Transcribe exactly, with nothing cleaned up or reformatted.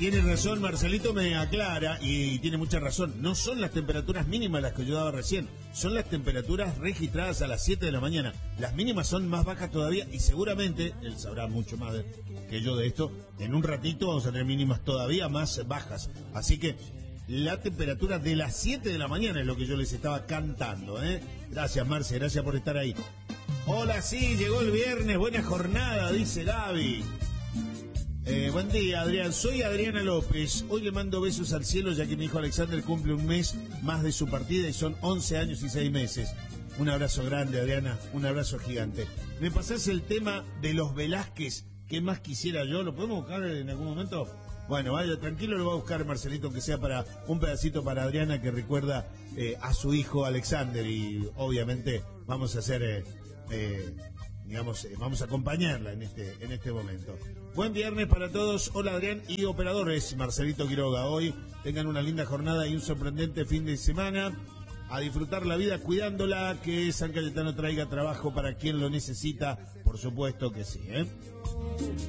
Tiene razón, Marcelito me aclara, y tiene mucha razón. No son las temperaturas mínimas las que yo daba recién, son las temperaturas registradas a las siete de la mañana. Las mínimas son más bajas todavía y seguramente, él sabrá mucho más de, que yo de esto, en un ratito vamos a tener mínimas todavía más bajas. Así que la temperatura de las siete de la mañana es lo que yo les estaba cantando, ¿eh? Gracias, Marce, gracias por estar ahí. Hola, sí, llegó el viernes, buena jornada, dice Gaby. Eh, buen día, Adrián. Soy Adriana López. Hoy le mando besos al cielo, ya que mi hijo Alexander cumple un mes más de su partida y son once años y seis meses. Un abrazo grande, Adriana, un abrazo gigante. ¿Me pasás el tema de los Velázquez? ¿Qué más quisiera yo? ¿Lo podemos buscar en algún momento? Bueno, vaya, tranquilo, lo va a buscar Marcelito, aunque sea para un pedacito para Adriana, que recuerda eh, a su hijo Alexander, y obviamente vamos a hacer, eh, eh, digamos, eh, vamos a acompañarla en este, en este momento. Buen viernes para todos. Hola, Adrián y operadores. Marcelito Quiroga. Hoy tengan una linda jornada y un sorprendente fin de semana. A disfrutar la vida cuidándola, que San Cayetano traiga trabajo para quien lo necesita. Por supuesto que sí, ¿eh?